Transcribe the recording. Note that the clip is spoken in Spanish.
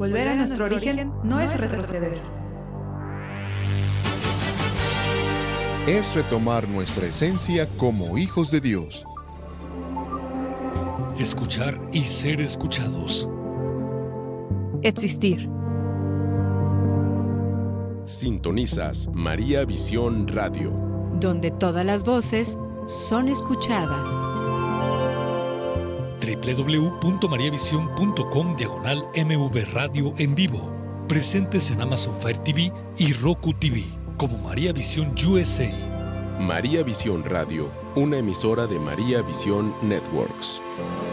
Volver a nuestro origen no es retroceder. Es retomar nuestra esencia como hijos de Dios. Escuchar y ser escuchados. Existir. Sintonizas María Visión Radio, donde todas las voces son escuchadas. www.mariavision.com/MV Radio en vivo. Presentes en Amazon Fire TV y Roku TV como María Visión USA. María Visión Radio, una emisora de María Visión Networks.